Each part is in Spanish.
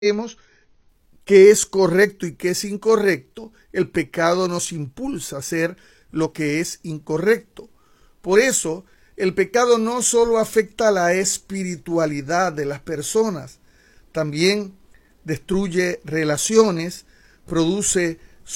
Vemos qué es correcto y qué es incorrecto, el pecado nos impulsa a hacer lo que es incorrecto. Por eso, el pecado no solo afecta a la espiritualidad de las personas, también destruye relaciones, produce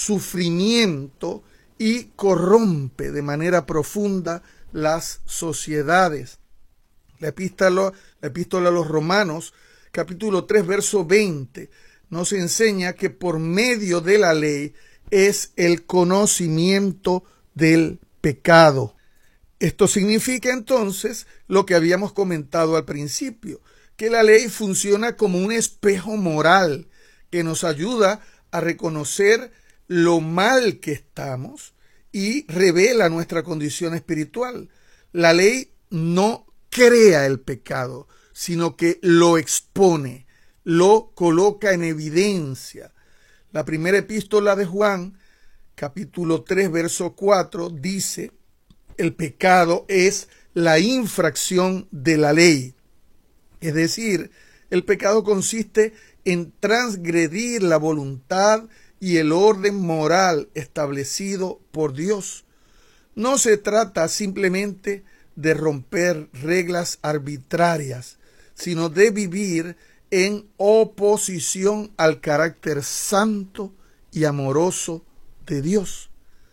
sufrimiento y corrompe de manera profunda las sociedades. La epístola a los Romanos, capítulo 3, verso 20, nos enseña que por medio de la ley es el conocimiento del pecado. Esto significa entonces lo que habíamos comentado al principio, que la ley funciona como un espejo moral que nos ayuda a reconocer lo mal que estamos y revela nuestra condición espiritual. La ley no crea el pecado, sino que lo expone, lo coloca en evidencia. La primera epístola de Juan, capítulo 3, verso 4, dice: el pecado es la infracción de la ley. Es decir, el pecado consiste en transgredir la voluntad y el orden moral establecido por Dios. No se trata simplemente de romper reglas arbitrarias, sino de vivir en oposición al carácter santo y amoroso de Dios.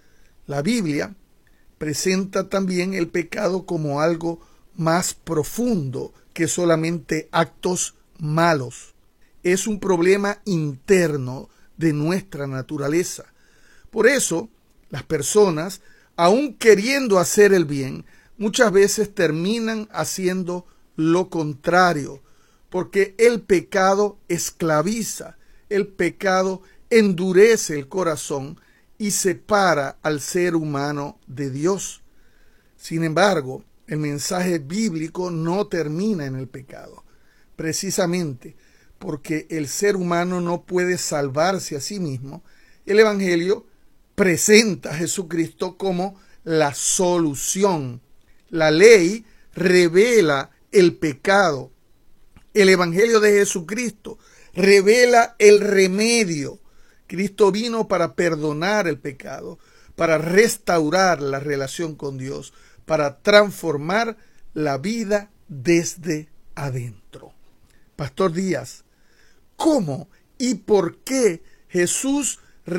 La Biblia presenta también el pecado como algo más profundo que solamente actos malos. Es un problema interno de nuestra naturaleza. Por eso, las personas, aun queriendo hacer el bien, muchas veces terminan haciendo lo contrario, porque el pecado esclaviza, el pecado endurece el corazón y separa al ser humano de Dios. Sin embargo, el mensaje bíblico no termina en el pecado, precisamente porque el ser humano no puede salvarse a sí mismo. El Evangelio presenta a Jesucristo como la solución. La ley revela el pecado. El Evangelio de Jesucristo revela el remedio. Cristo vino para perdonar el pecado, para restaurar la relación con Dios, para transformar la vida desde adentro. Pastor Díaz, ¿cómo y por qué Jesús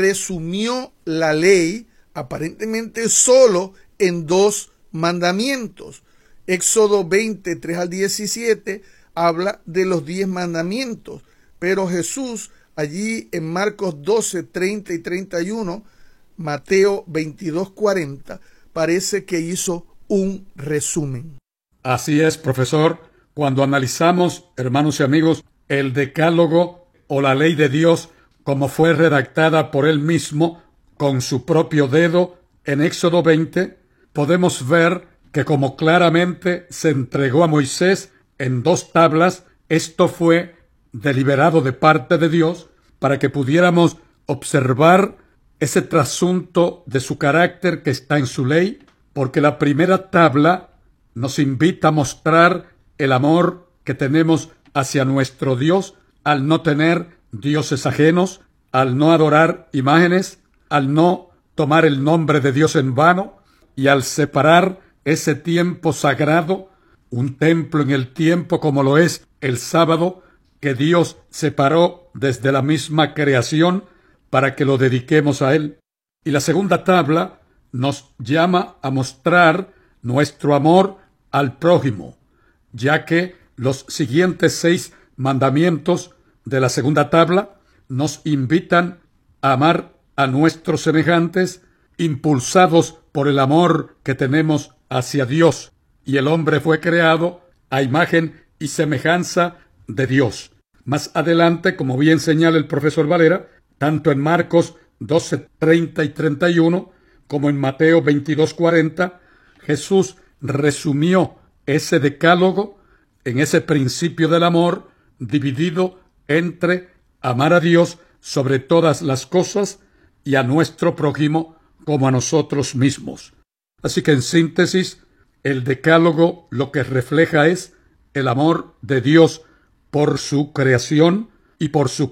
resumió la ley aparentemente solo en 2 mandamientos? Éxodo 20, 3 al 17 habla de los 10 mandamientos, pero Jesús allí en Marcos 12, 30 y 31, Mateo 22, 40, parece que hizo un resumen. Así es, profesor. Cuando analizamos, hermanos y amigos, el decálogo o la ley de Dios como fue redactada por él mismo con su propio dedo en Éxodo 20, podemos ver que como claramente se entregó a Moisés en 2 tablas, esto fue deliberado de parte de Dios para que pudiéramos observar ese trasunto de su carácter que está en su ley, porque la primera tabla nos invita a mostrar el amor que tenemos hacia nuestro Dios al no tener dioses ajenos, al no adorar imágenes, al no tomar el nombre de Dios en vano y al separar ese tiempo sagrado, un templo en el tiempo como lo es el sábado, que Dios separó desde la misma creación para que lo dediquemos a Él. Y la segunda tabla nos llama a mostrar nuestro amor al prójimo, ya que los siguientes 6 mandamientos de la segunda tabla nos invitan a amar a nuestros semejantes, impulsados por el amor que tenemos hacia Dios. Y el hombre fue creado a imagen y semejanza de Dios. Más adelante, como bien señala el profesor Valera, tanto en Marcos 12, 30 y 31, como en Mateo 22, 40, Jesús resumió ese decálogo en ese principio del amor dividido entre amar a Dios sobre todas las cosas y a nuestro prójimo como a nosotros mismos. Así que en síntesis, el decálogo lo que refleja es el amor de Dios por su creación y por su